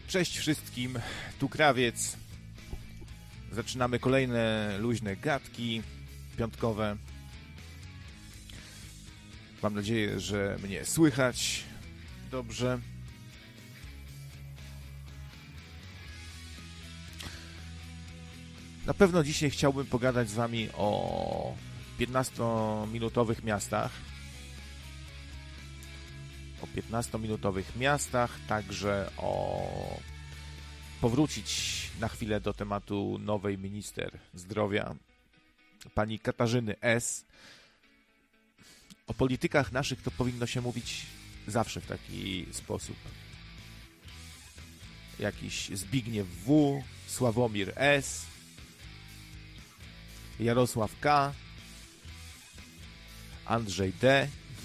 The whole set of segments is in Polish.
Cześć wszystkim, tu Krawiec. Zaczynamy kolejne luźne gadki piątkowe. Mam nadzieję, że mnie słychać dobrze. Na pewno dzisiaj chciałbym pogadać z wami o 15-minutowych miastach. O 15-minutowych miastach, także powrócić na chwilę do tematu nowej minister zdrowia, pani Katarzyny S. O politykach naszych to powinno się mówić zawsze w taki sposób. Jakiś Zbigniew W., Sławomir S., Jarosław K., Andrzej D.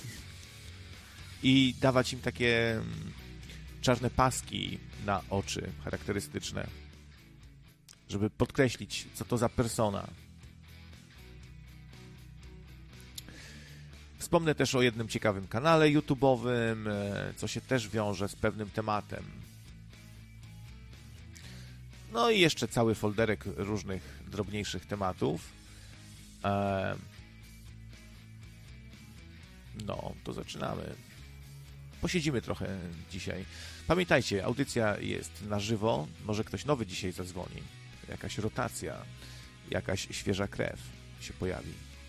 i dawać im takie czarne paski na oczy charakterystyczne, żeby podkreślić, co to za persona. Wspomnę też o jednym ciekawym kanale YouTube'owym, co się też wiąże z pewnym tematem. No i jeszcze cały folderek różnych drobniejszych tematów. No, to zaczynamy. Posiedzimy trochę dzisiaj. Pamiętajcie, audycja jest na żywo. Może ktoś nowy dzisiaj zadzwoni. Jakaś rotacja, jakaś świeża krew się pojawi.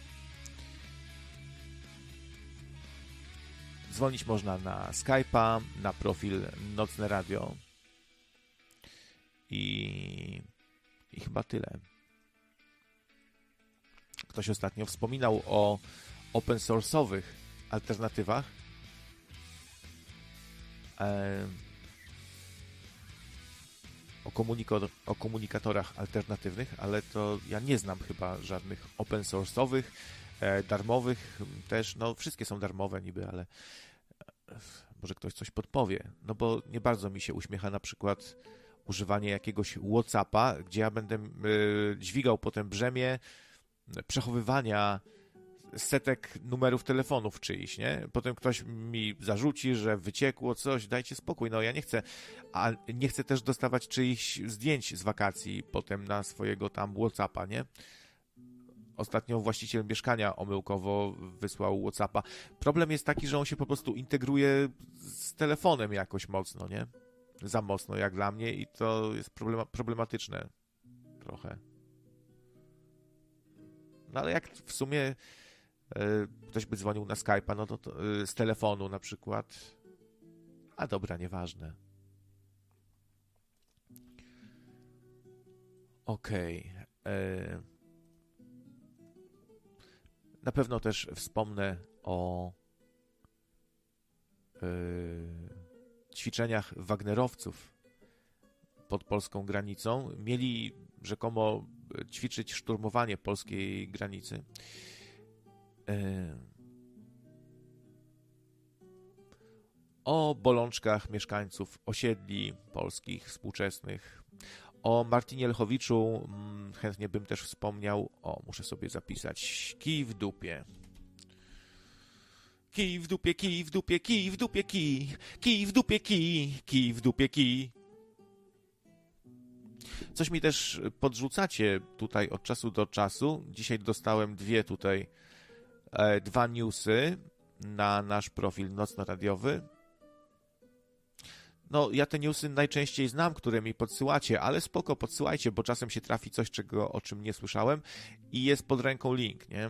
Dzwonić można na Skype'a, na profil Nocne Radio. I chyba tyle. Ktoś ostatnio wspominał o open source'owych alternatywach. O komunikatorach alternatywnych, ale to ja nie znam chyba żadnych open source'owych, darmowych też, no wszystkie są darmowe niby, ale może ktoś coś podpowie, no bo nie bardzo mi się uśmiecha na przykład używanie jakiegoś WhatsAppa, gdzie ja będę dźwigał potem brzemię przechowywania setek numerów telefonów czyichś, nie? Potem ktoś mi zarzuci, że wyciekło coś, dajcie spokój, no ja nie chcę, a nie chcę też dostawać czyichś zdjęć z wakacji potem na swojego tam WhatsAppa, nie? Ostatnio właściciel mieszkania omyłkowo wysłał WhatsAppa. Problem jest taki, że on się po prostu integruje z telefonem jakoś mocno, nie? Za mocno jak dla mnie i to jest problematyczne trochę. No ale jak w sumie ktoś by dzwonił na Skype'a, no to z telefonu na przykład. A dobra, nieważne. Okej. Na pewno też wspomnę o ćwiczeniach wagnerowców pod polską granicą. Mieli rzekomo ćwiczyć szturmowanie polskiej granicy. O bolączkach mieszkańców osiedli polskich współczesnych. O Martinie Lechowiczu chętnie bym też wspomniał. Muszę sobie zapisać. Kij w dupie. Kij w dupie, kij w dupie, kij w dupie, kij. Kij w dupie, kij. Kij w dupie, kij. Coś mi też podrzucacie tutaj od czasu do czasu. Dzisiaj dostałem dwa newsy na nasz profil nocno-radiowy. No, ja te newsy najczęściej znam, które mi podsyłacie, ale spoko, podsyłajcie, bo czasem się trafi coś, o czym nie słyszałem i jest pod ręką link, nie?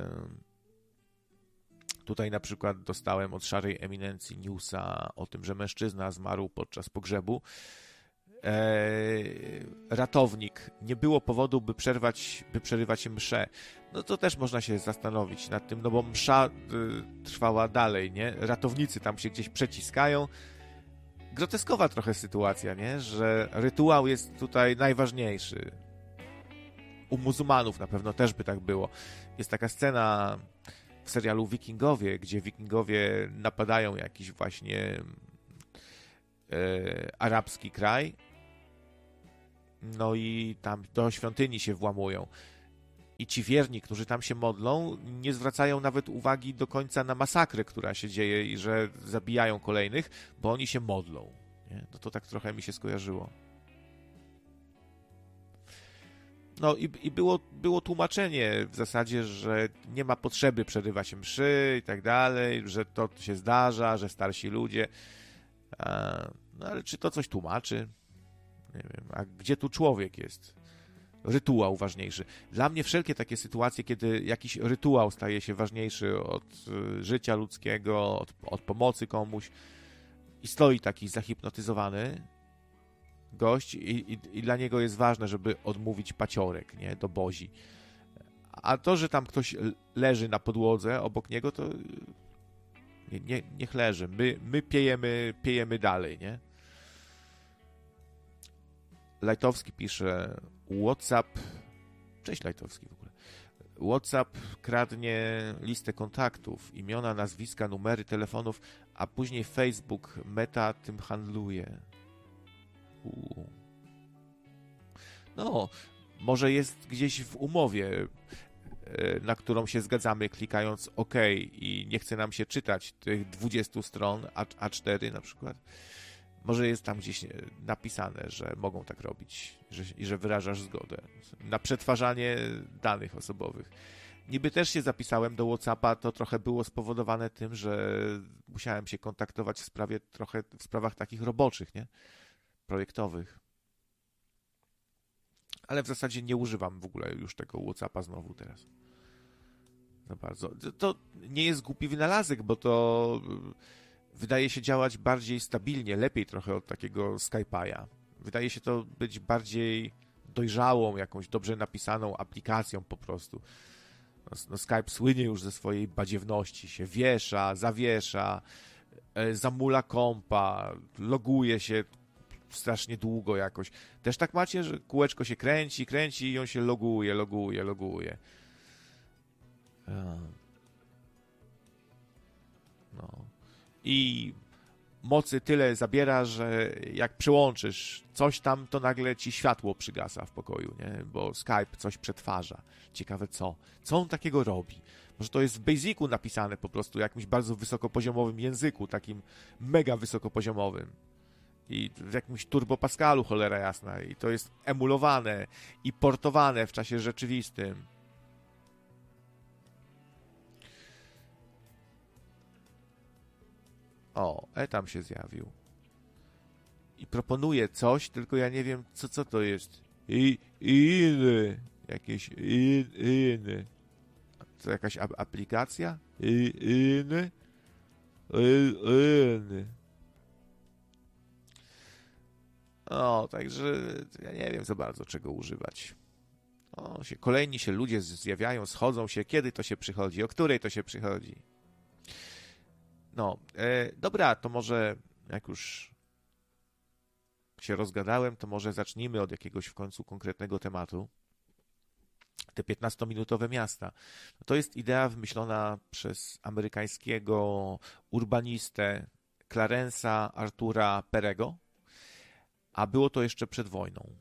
Tutaj na przykład dostałem od Szarej Eminencji newsa o tym, że mężczyzna zmarł podczas pogrzebu. Ratownik. Nie było powodu, by przerywać mszę. No to też można się zastanowić nad tym, no bo msza trwała dalej, nie? Ratownicy tam się gdzieś przeciskają. Groteskowa trochę sytuacja, nie? Że rytuał jest tutaj najważniejszy. U muzułmanów na pewno też by tak było. Jest taka scena w serialu Wikingowie, gdzie Wikingowie napadają jakiś właśnie arabski kraj. No i tam do świątyni się włamują. I ci wierni, którzy tam się modlą, nie zwracają nawet uwagi do końca na masakrę, która się dzieje i że zabijają kolejnych, bo oni się modlą. nie? No to tak trochę mi się skojarzyło. No i było tłumaczenie w zasadzie, że nie ma potrzeby przerywać mszy i tak dalej, że to się zdarza, że starsi ludzie. No ale czy to coś tłumaczy? Nie wiem, a gdzie tu człowiek jest? Rytuał ważniejszy. Dla mnie wszelkie takie sytuacje, kiedy jakiś rytuał staje się ważniejszy od życia ludzkiego, od pomocy komuś i stoi taki zahipnotyzowany gość i dla niego jest ważne, żeby odmówić paciorek, nie, do bozi. A to, że tam ktoś leży na podłodze obok niego, to niech leży. My piejemy dalej, nie? Lajtowski pisze WhatsApp. Cześć Lajtowski w ogóle. WhatsApp kradnie listę kontaktów, imiona, nazwiska, numery telefonów, a później Facebook, Meta tym handluje. No, może jest gdzieś w umowie, na którą się zgadzamy, klikając OK i nie chce nam się czytać tych 20 stron, A4 na przykład. Może jest tam gdzieś napisane, że mogą tak robić i że wyrażasz zgodę na przetwarzanie danych osobowych. Niby też się zapisałem do WhatsAppa, to trochę było spowodowane tym, że musiałem się kontaktować w sprawach takich roboczych, nie? Projektowych. Ale w zasadzie nie używam w ogóle już tego WhatsAppa znowu teraz. Za bardzo. To nie jest głupi wynalazek, bo to wydaje się działać bardziej stabilnie, lepiej trochę od takiego Skype'a. Wydaje się to być bardziej dojrzałą, jakąś dobrze napisaną aplikacją po prostu. No, Skype słynie już ze swojej badziewności. Się wiesza, zawiesza, zamula kompa, loguje się strasznie długo jakoś. Też tak macie, że kółeczko się kręci i on się loguje. No. I mocy tyle zabiera, że jak przełączysz coś tam, to nagle ci światło przygasa w pokoju, nie? Bo Skype coś przetwarza. Ciekawe co? Co on takiego robi? Może to jest w Basicu napisane po prostu, jakimś bardzo wysokopoziomowym języku, takim mega wysokopoziomowym. I w jakimś Turbo Pascalu, cholera jasna. I to jest emulowane i portowane w czasie rzeczywistym. O, tam się zjawił. I proponuje coś, tylko ja nie wiem, co to jest. Inny. Jakieś inny. To jakaś aplikacja? Inny. O, także ja nie wiem za bardzo, czego używać. Kolejni się ludzie zjawiają, schodzą się. Kiedy to się przychodzi? O której to się przychodzi? No, dobra, to może jak już się rozgadałem, to może zacznijmy od jakiegoś w końcu konkretnego tematu. Te 15-minutowe miasta. To jest idea wymyślona przez amerykańskiego urbanistę Clarence'a Artura Perego, a było to jeszcze przed wojną.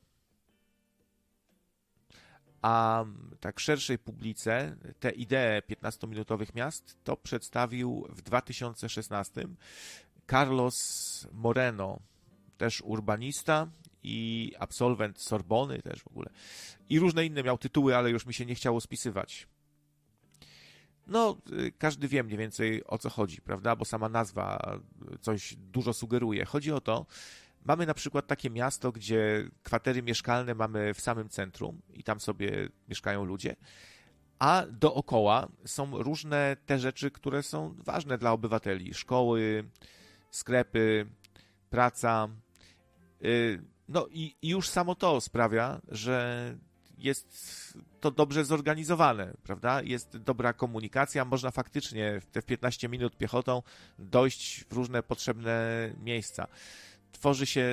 A tak szerszej publice tę ideę 15-minutowych miast to przedstawił w 2016 Carlos Moreno, też urbanista i absolwent Sorbony też w ogóle. I różne inne miał tytuły, ale już mi się nie chciało spisywać. No, każdy wie mniej więcej o co chodzi, prawda? Bo sama nazwa coś dużo sugeruje. Chodzi o to, mamy na przykład takie miasto, gdzie kwatery mieszkalne mamy w samym centrum i tam sobie mieszkają ludzie, a dookoła są różne te rzeczy, które są ważne dla obywateli. Szkoły, sklepy, praca. No i już samo to sprawia, że jest to dobrze zorganizowane, prawda? Jest dobra komunikacja, można faktycznie w te 15 minut piechotą dojść w różne potrzebne miejsca. Tworzy się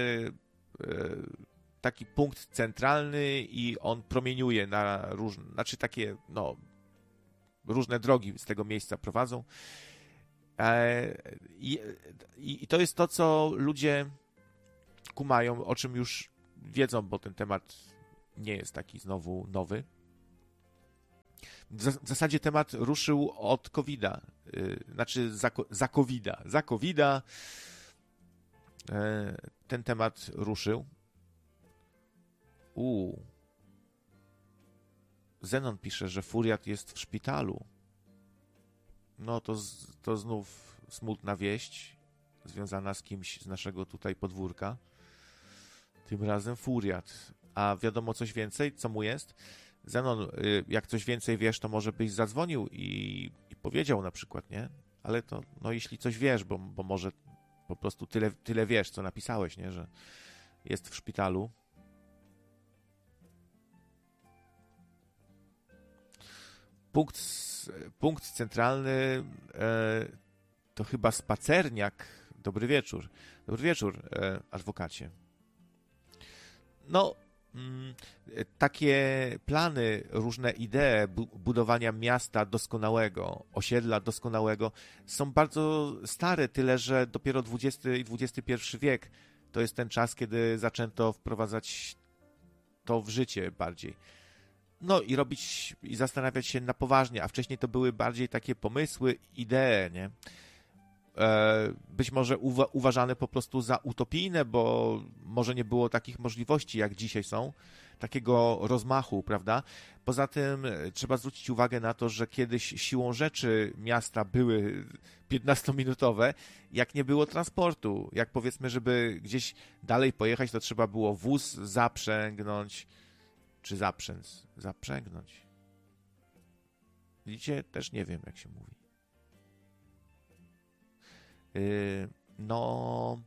taki punkt centralny i on promieniuje na różne, znaczy takie, no, różne drogi z tego miejsca prowadzą. I to jest to, co ludzie kumają, o czym już wiedzą, bo ten temat nie jest taki znowu nowy. W zasadzie temat ruszył od COVID-a, znaczy za COVID-a. ten temat ruszył. Zenon pisze, że Furiat jest w szpitalu. No to znów smutna wieść związana z kimś z naszego tutaj podwórka. Tym razem Furiat. A wiadomo coś więcej? Co mu jest? Zenon, jak coś więcej wiesz, to może byś zadzwonił i powiedział na przykład, nie? Ale to, no jeśli coś wiesz, bo może po prostu tyle wiesz, co napisałeś, nie? Że jest w szpitalu. Punkt centralny to chyba Spacerniak. Dobry wieczór. Dobry wieczór, adwokacie. No, takie plany, różne idee budowania miasta doskonałego, osiedla doskonałego są bardzo stare, tyle że dopiero XX i XXI wiek to jest ten czas, kiedy zaczęto wprowadzać to w życie bardziej. No i robić i zastanawiać się na poważnie, a wcześniej to były bardziej takie pomysły, idee, nie? Być może uważane po prostu za utopijne, bo może nie było takich możliwości, jak dzisiaj są, takiego rozmachu, prawda? Poza tym trzeba zwrócić uwagę na to, że kiedyś siłą rzeczy miasta były 15-minutowe, jak nie było transportu. Jak powiedzmy, żeby gdzieś dalej pojechać, to trzeba było wóz zaprzęgnąć, czy zaprzęgnąć. Widzicie? Też nie wiem, jak się mówi. No,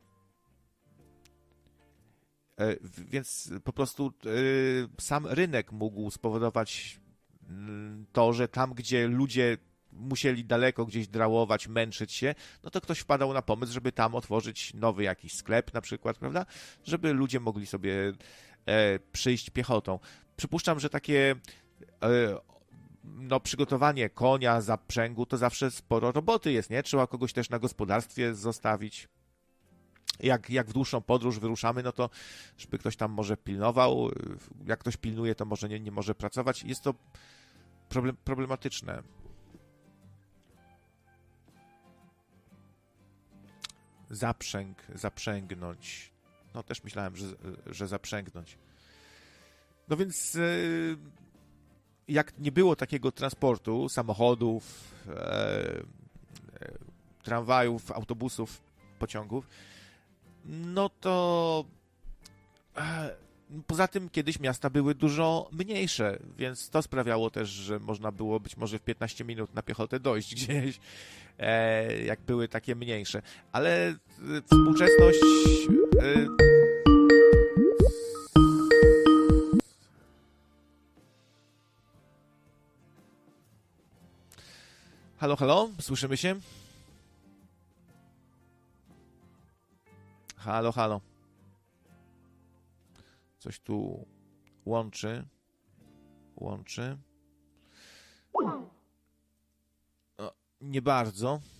więc po prostu sam rynek mógł spowodować to, że tam, gdzie ludzie musieli daleko gdzieś drałować, męczyć się, no to ktoś wpadał na pomysł, żeby tam otworzyć nowy jakiś sklep na przykład, prawda? Żeby ludzie mogli sobie przyjść piechotą. Przypuszczam, że takie przygotowanie konia, zaprzęgu, to zawsze sporo roboty jest, nie? Trzeba kogoś też na gospodarstwie zostawić. Jak w dłuższą podróż wyruszamy, no to żeby ktoś tam może pilnował, jak ktoś pilnuje, to może nie może pracować. Jest to problematyczne. Zaprzęgnąć. No też myślałem, że zaprzęgnąć. No więc jak nie było takiego transportu, samochodów, tramwajów, autobusów, pociągów, no to poza tym kiedyś miasta były dużo mniejsze, więc to sprawiało też, że można było być może w 15 minut na piechotę dojść gdzieś, jak były takie mniejsze. Ale współczesność... Halo, halo? Słyszymy się? Halo, halo. Coś tu łączy. O, nie bardzo.